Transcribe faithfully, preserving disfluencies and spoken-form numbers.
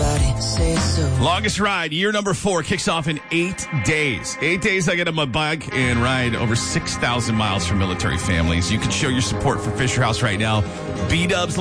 Everybody say so. Longest ride, year number four, kicks off in eight days. Eight days I get on my bike and ride over six thousand miles for military families. You can show your support for Fisher House right now. B-Dubs